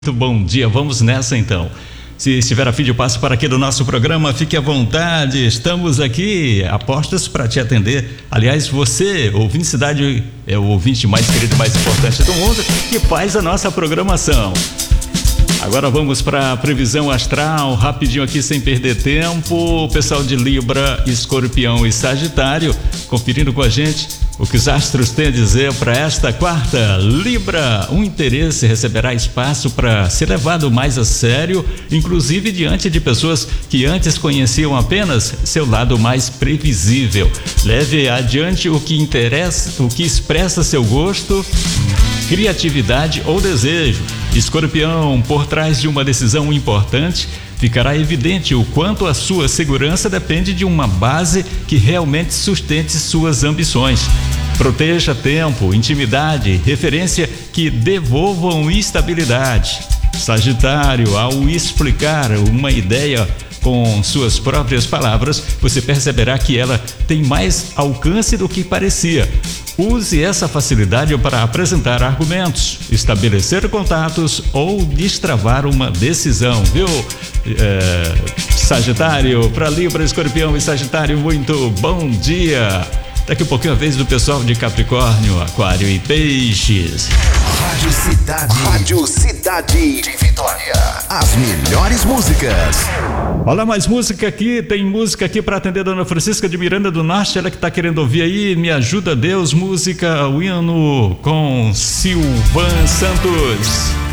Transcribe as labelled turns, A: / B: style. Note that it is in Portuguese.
A: Muito bom dia, vamos nessa então. Se estiver a fim de passo para aqui do nosso programa, fique à vontade, estamos aqui apostos para te atender. Aliás, você, ouvinte Cidade, é o ouvinte mais querido e mais importante do mundo que faz a nossa programação. Agora vamos para a previsão astral, rapidinho aqui sem perder tempo. O pessoal de Libra, Escorpião e Sagitário conferindo com a gente o que os astros têm a dizer para esta quarta. Libra, um interesse receberá espaço para ser levado mais a sério, inclusive diante de pessoas que antes conheciam apenas seu lado mais previsível. Leve adiante o que interessa, o que expressa seu gosto, criatividade ou desejo. Escorpião, por trás de uma decisão importante, ficará evidente o quanto a sua segurança depende de uma base que realmente sustente suas ambições. Proteja tempo, intimidade, referência que devolvam estabilidade. Sagitário, ao explicar uma ideia com suas próprias palavras, você perceberá que ela tem mais alcance do que parecia. Use essa facilidade para apresentar argumentos, estabelecer contatos ou destravar uma decisão, viu? Sagitário, para Libra, Escorpião e Sagitário, muito bom dia! Daqui a pouquinho a vez do pessoal de Capricórnio, Aquário e Peixes.
B: Rádio Cidade de Vitória. As melhores músicas.
A: Olha, mais música aqui, tem música aqui para atender Dona Francisca de Miranda do Norte, ela que tá querendo ouvir aí, Me Ajuda Deus, música, o hino com Silvan Santos.